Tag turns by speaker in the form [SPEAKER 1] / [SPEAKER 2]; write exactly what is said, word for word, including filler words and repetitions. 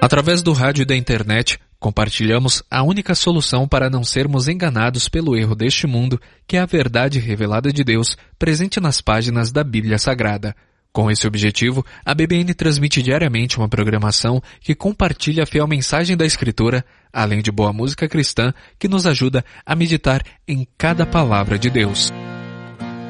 [SPEAKER 1] Através do rádio e da internet, compartilhamos a única solução para não sermos enganados pelo erro deste mundo, que é a verdade revelada de Deus, presente nas páginas da Bíblia Sagrada. Com esse objetivo, a B B N transmite diariamente uma programação que compartilha a fiel mensagem da Escritura, além de boa música cristã que nos ajuda a meditar em cada palavra de Deus.